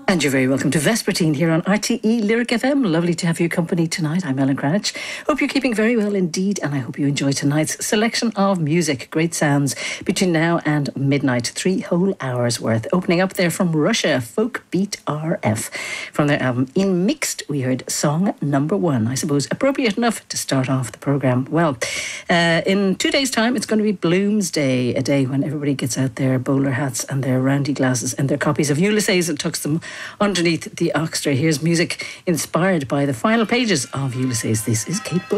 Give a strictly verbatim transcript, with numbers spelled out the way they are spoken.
And you're very welcome to Vespertine here on R T E Lyric F M. Lovely to have your company tonight. I'm Ellen Cranich. Hope you're keeping very well indeed, and I hope you enjoy tonight's selection of music. Great sounds between now and midnight. Three whole hours worth. Opening up there from Russia, Folk Beat R F. From their album In Mixed, we heard song number one. I suppose appropriate enough to start off the programme. Well, uh, in two days' time, it's going to be Bloomsday, a day when everybody gets out their bowler hats and their roundy glasses and their copies of Ulysses and tucks them underneath the oxtra. Here's music inspired by the final pages of Ulysses. This is Kate Bush.